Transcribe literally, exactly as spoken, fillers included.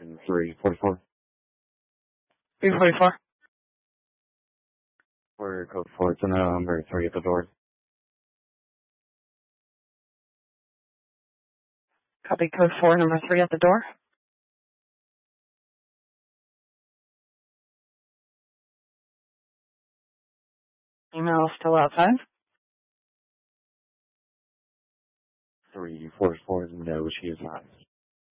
in three forty-four. three forty-four. We're code four to number three at the door. Copy code four, number three at the door. Email still outside. three forty-four, no, she is not.